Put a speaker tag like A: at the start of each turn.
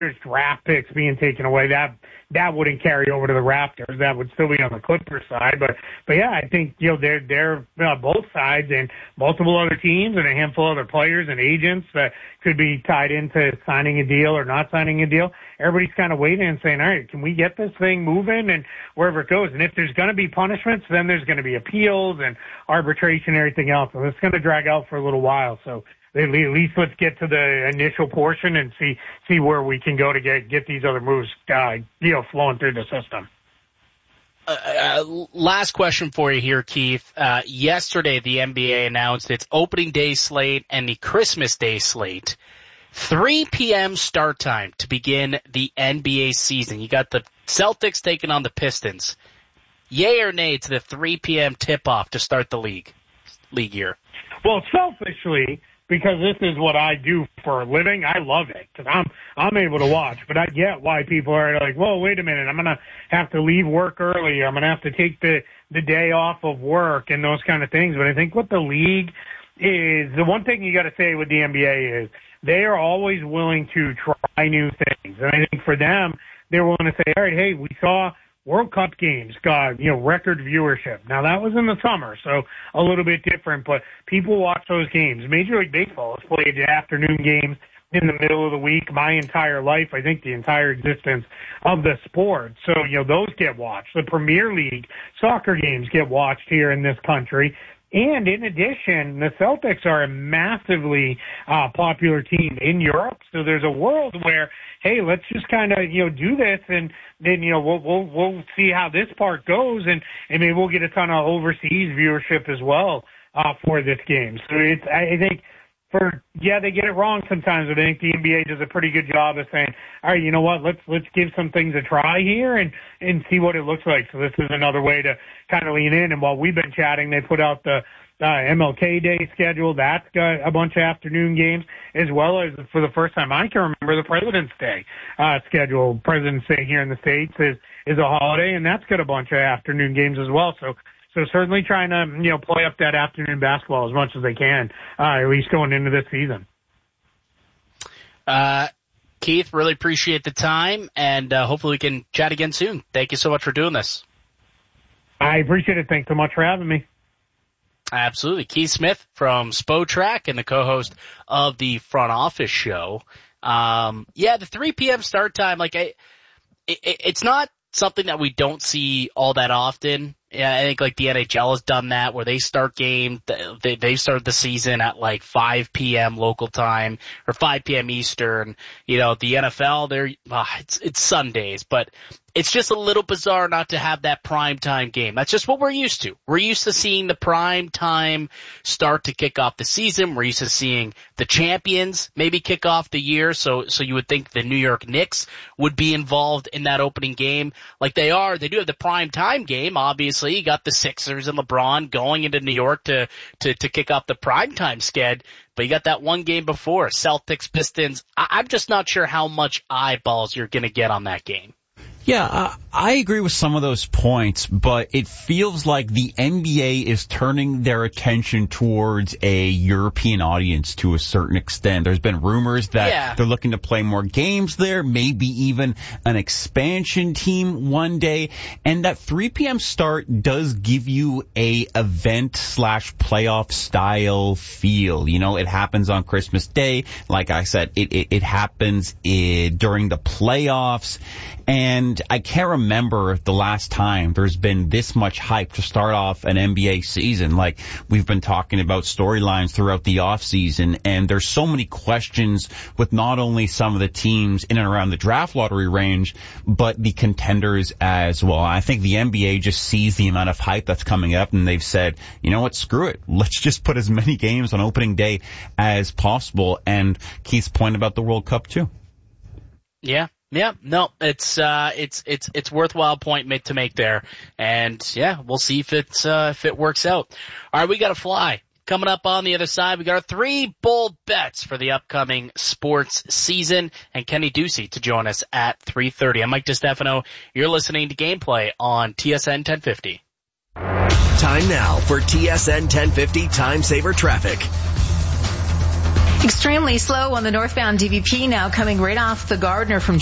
A: there's draft picks being taken away, that wouldn't carry over to the Raptors. That would still be on the Clippers side. But yeah, I think, they're both sides and multiple other teams and a handful of other players and agents that could be tied into signing a deal or not signing a deal. Everybody's kind of waiting and saying, all right, can we get this thing moving and wherever it goes? And if there's going to be punishments, then there's going to be appeals and arbitration and everything else. And it's going to drag out for a little while. So at least let's get to the initial portion and see where we can go to get these other moves, flowing through the system.
B: Last question for you here, Keith. Yesterday, the NBA announced its opening day slate and the Christmas Day slate. 3 p.m. start time to begin the NBA season. You got the Celtics taking on the Pistons. Yay or nay to the 3 p.m. tip-off to start the league year?
A: Well, selfishly, because this is what I do for a living, I love it because I'm able to watch. But I get why people are like, whoa, wait a minute, I'm gonna have to leave work early. I'm gonna have to take the day off of work and those kind of things. But I think what the league is, the one thing you got to say with the NBA is they are always willing to try new things. And I think for them, they're willing to say, all right, hey, we saw World Cup games got, record viewership. Now that was in the summer, so a little bit different, but people watch those games. Major League Baseball has played afternoon games in the middle of the week my entire life, I think the entire existence of the sport. So, those get watched. The Premier League soccer games get watched here in this country. And in addition, the Celtics are a massively popular team in Europe. So there's a world where, hey, let's just kind of, do this and then, we'll see how this part goes and maybe we'll get a ton of overseas viewership as well for this game. So I think they get it wrong sometimes, but I think the NBA does a pretty good job of saying, all right, you know what, let's give some things a try here and see what it looks like. So this is another way to kind of lean in. And while we've been chatting, they put out the MLK Day schedule. That's got a bunch of afternoon games, as well as for the first time I can remember the President's Day schedule. President's Day here in the States is a holiday, and that's got a bunch of afternoon games as well. So certainly trying to, play up that afternoon basketball as much as they can, at least going into this season.
B: Keith, really appreciate the time, and hopefully we can chat again soon. Thank you so much for doing this.
A: I appreciate it. Thanks so much for having me.
B: Absolutely. Keith Smith from Spotrac and the co-host of the Front Office Show. The 3 p.m. start time, it's not something that we don't see all that often. Yeah, I think the NHL has done that where they start games, they start the season at 5 p.m. local time or 5 p.m. Eastern. The NFL, it's Sundays, but it's just a little bizarre not to have that prime time game. That's just what we're used to. We're used to seeing the prime time start to kick off the season. We're used to seeing the champions maybe kick off the year. So you would think the New York Knicks would be involved in that opening game like they are. They do have the prime time game, obviously. You got the Sixers and LeBron going into New York to kick off the primetime sked, but you got that one game before, Celtics, Pistons. I'm just not sure how much eyeballs you're going to get on that game.
C: Yeah, I agree with some of those points, but it feels like the NBA is turning their attention towards a European audience to a certain extent. There's been rumors that they're looking to play more games there, maybe even an expansion team one day. And that 3 p.m. start does give you a event/playoff style feel. It happens on Christmas Day. Like I said, it happens during the playoffs. And I can't remember the last time there's been this much hype to start off an NBA season. We've been talking about storylines throughout the off season, and there's so many questions with not only some of the teams in and around the draft lottery range, but the contenders as well. I think the NBA just sees the amount of hype that's coming up, and they've said, you know what, screw it. Let's just put as many games on opening day as possible. And Keith's point about the World Cup too.
B: Yeah. Yeah, no, it's worthwhile point to make there. And we'll see if it works out. All right, we got to fly. Coming up on the other side, we got our 3 bold bets for the upcoming sports season, and Kenny Ducey to join us at 3:30. I'm Mike DiStefano. You're listening to Gameplay on TSN 1050.
D: Time now for TSN 1050 Time Saver Traffic. Extremely slow on the northbound DVP now coming right off the Gardner from